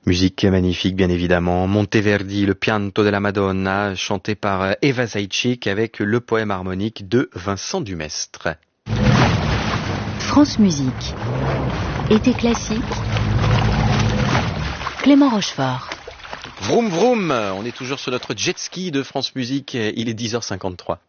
Musique magnifique, bien évidemment. Monteverdi, le Pianto della Madonna, chanté par Eva Zaïtchik avec le poème harmonique de Vincent Dumestre. France Musique. Été classique. Clément Rochefort. Vroom vroom, on est toujours sur notre jet ski de France Musique, il est 10h53.